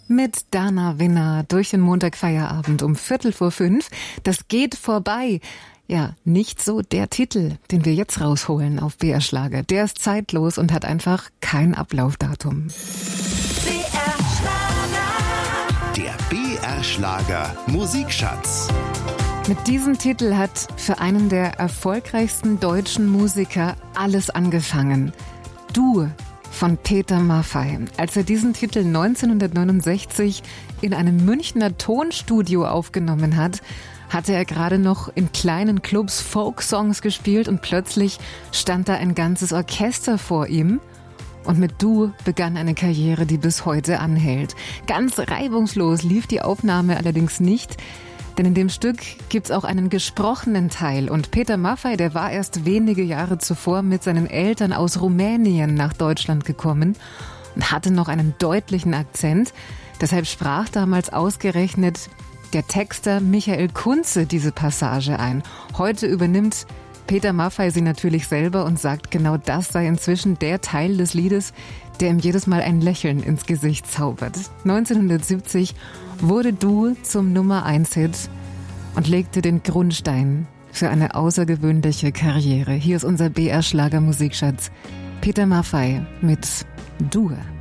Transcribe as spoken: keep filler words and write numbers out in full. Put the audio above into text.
Mit Dana Winner durch den Montagfeierabend um Viertel vor fünf. Das geht vorbei. Ja, nicht so der Titel, den wir jetzt rausholen auf B R Schlager. Der ist zeitlos und hat einfach kein Ablaufdatum. B R Schlager. Der B R Schlager Musikschatz. Mit diesem Titel hat für einen der erfolgreichsten deutschen Musiker alles angefangen. Du von Peter Maffay. Als er diesen Titel neunzehnhundertneunundsechzig in einem Münchner Tonstudio aufgenommen hat, hatte er gerade noch in kleinen Clubs Folksongs gespielt und plötzlich stand da ein ganzes Orchester vor ihm. Und mit Du begann eine Karriere, die bis heute anhält. Ganz reibungslos lief die Aufnahme allerdings nicht, denn in dem Stück gibt's auch einen gesprochenen Teil. Und Peter Maffay, der war erst wenige Jahre zuvor mit seinen Eltern aus Rumänien nach Deutschland gekommen und hatte noch einen deutlichen Akzent. Deshalb sprach damals ausgerechnet der Texter Michael Kunze diese Passage ein. Heute übernimmt Peter Maffay sie natürlich selber und sagt, genau das sei inzwischen der Teil des Liedes, der ihm jedes Mal ein Lächeln ins Gesicht zaubert. neunzehnhundertsiebzig wurde Du zum Nummer eins Hit und legte den Grundstein für eine außergewöhnliche Karriere. Hier ist unser B R Schlager Musikschatz. Peter Maffay mit Du.